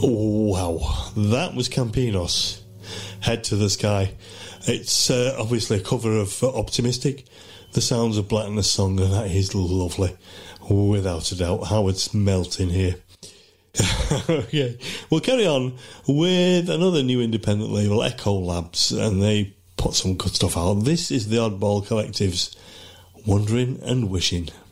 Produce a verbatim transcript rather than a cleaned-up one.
Oh, wow. That was Campinos. Head to the Sky. It's uh, obviously a cover of uh, Optimistic, the Sounds of Blackness song, and that is lovely. Without a doubt. Howard's melting here. Okay. We'll carry on with another new independent label, Echo Labs, and they put some good stuff out. This is the Oddball Collective's Wondering and Wishing.